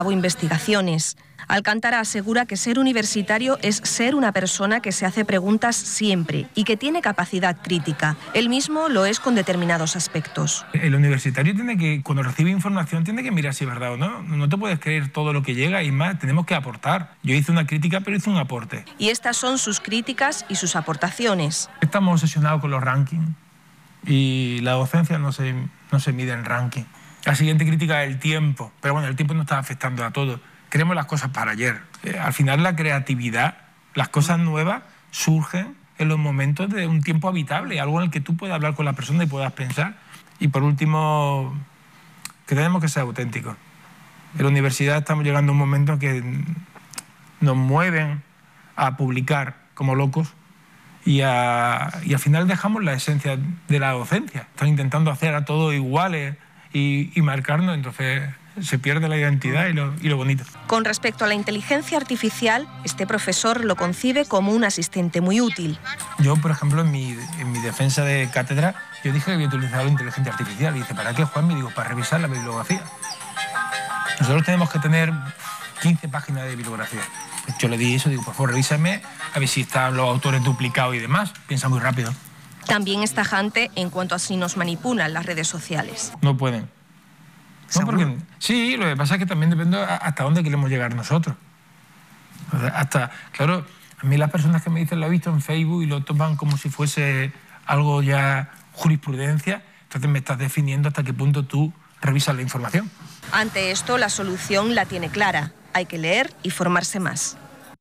investigaciones. Alcántara asegura que ser universitario es ser una persona que se hace preguntas siempre y que tiene capacidad crítica. Él mismo lo es con determinados aspectos. El universitario tiene que, cuando recibe información, tiene que mirar si es verdad o no. No te puedes creer todo lo que llega y más, tenemos que aportar. Yo hice una crítica, pero hice un aporte. Y estas son sus críticas y sus aportaciones. Estamos obsesionados con los rankings y la docencia no se mide en ranking. La siguiente crítica es el tiempo, pero bueno, el tiempo no está afectando a todo. Queremos las cosas para ayer. Al final la creatividad, las cosas nuevas surgen en los momentos de un tiempo habitable, algo en el que tú puedas hablar con la persona y puedas pensar. Y por último, que tenemos que ser auténticos. En la universidad estamos llegando a un momento en que nos mueven a publicar como locos y al final dejamos la esencia de la docencia. Están intentando hacer a todos iguales y marcarnos, entonces se pierde la identidad y lo bonito. Con respecto a la inteligencia artificial, este profesor lo concibe como un asistente muy útil. Yo, por ejemplo, en mi defensa de cátedra, yo dije que había utilizado la inteligencia artificial. Y dice, ¿para qué, Juan? Me digo, para revisar la bibliografía. Nosotros tenemos que tener 15 páginas de bibliografía. Pues yo le di eso, digo, por favor, revísame a ver si están los autores duplicados y demás. Piensa muy rápido. También es tajante en cuanto a si nos manipulan las redes sociales. No pueden. No, porque, sí, lo que pasa es que también depende hasta dónde queremos llegar nosotros. O sea, claro, a mí las personas que me dicen lo he visto en Facebook y lo toman como si fuese algo ya jurisprudencia, entonces me estás definiendo hasta qué punto tú revisas la información. Ante esto, la solución la tiene clara. Hay que leer y formarse más.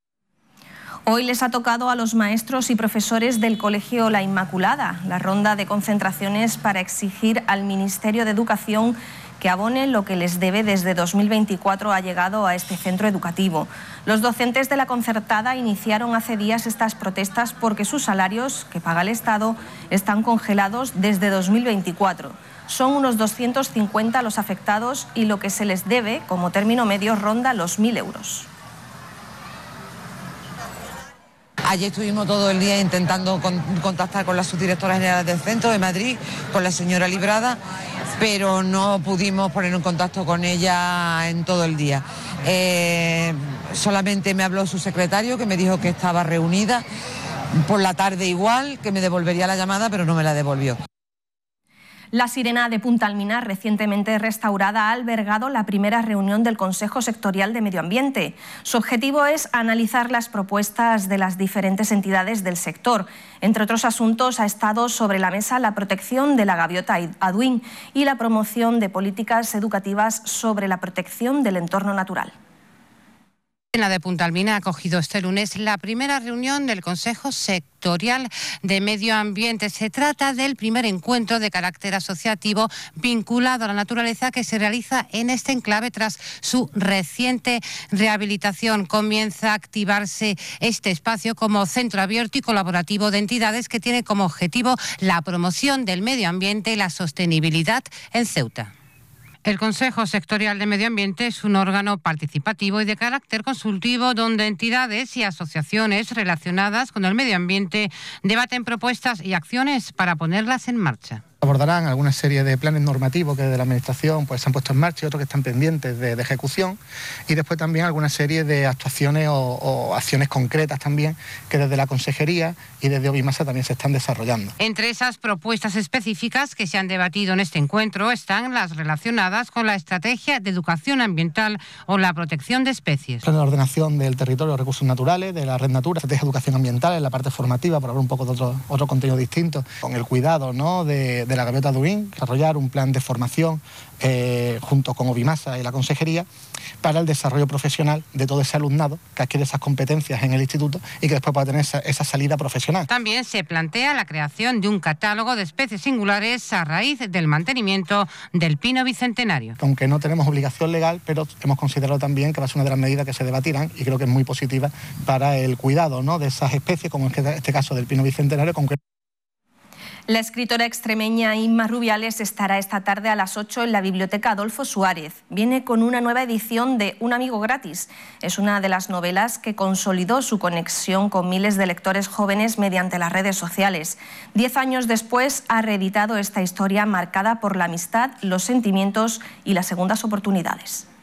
Hoy les ha tocado a los maestros y profesores del Colegio La Inmaculada la ronda de concentraciones para exigir al Ministerio de Educación que abone lo que les debe desde 2024 ha llegado a este centro educativo. Los docentes de la concertada iniciaron hace días estas protestas porque sus salarios, que paga el Estado, están congelados desde 2024. Son unos 250 los afectados y lo que se les debe, como término medio, ronda los 1.000 euros. Ayer estuvimos todo el día intentando contactar con la subdirectora general del centro de Madrid, con la señora Librada, pero no pudimos poner en contacto con ella en todo el día. Solamente me habló su secretario, que me dijo que estaba reunida, por la tarde igual, que me devolvería la llamada, pero no me la devolvió. La Sirena de Punta Alminar, recientemente restaurada, ha albergado la primera reunión del Consejo Sectorial de Medio Ambiente. Su objetivo es analizar las propuestas de las diferentes entidades del sector. Entre otros asuntos, ha estado sobre la mesa la protección de la gaviota aduín y la promoción de políticas educativas sobre la protección del entorno natural. La de Punta Alminar ha acogido este lunes la primera reunión del Consejo Sectorial de Medio Ambiente. Se trata del primer encuentro de carácter asociativo vinculado a la naturaleza que se realiza en este enclave tras su reciente rehabilitación. Comienza a activarse este espacio como centro abierto y colaborativo de entidades que tiene como objetivo la promoción del medio ambiente y la sostenibilidad en Ceuta. El Consejo Sectorial de Medio Ambiente es un órgano participativo y de carácter consultivo donde entidades y asociaciones relacionadas con el medio ambiente debaten propuestas y acciones para ponerlas en marcha. Abordarán alguna serie de planes normativos que desde la Administración pues, se han puesto en marcha y otros que están pendientes de ejecución, y después también alguna serie de actuaciones o acciones concretas también que desde la Consejería y desde Ovimasa también se están desarrollando. Entre esas propuestas específicas que se han debatido en este encuentro están las relacionadas con la estrategia de educación ambiental o la protección de especies. La ordenación del territorio, los recursos naturales, de la red Natura, estrategia de educación ambiental en la parte formativa, para hablar un poco de otro contenido distinto, con el cuidado, ¿no?, de la gaviota aduín, desarrollar un plan de formación junto con Ovimasa y la Consejería para el desarrollo profesional de todo ese alumnado que adquiere esas competencias en el instituto y que después pueda tener esa salida profesional. También se plantea la creación de un catálogo de especies singulares a raíz del mantenimiento del pino bicentenario. Aunque no tenemos obligación legal, pero hemos considerado también que va a ser una de las medidas que se debatirán y creo que es muy positiva para el cuidado, ¿no?, de esas especies, como en este caso del pino bicentenario. La escritora extremeña Inma Rubiales estará esta tarde a las 8 en la Biblioteca Adolfo Suárez. Viene con una nueva edición de Un amigo gratis. Es una de las novelas que consolidó su conexión con miles de lectores jóvenes mediante las redes sociales. 10 años después ha reeditado esta historia marcada por la amistad, los sentimientos y las segundas oportunidades.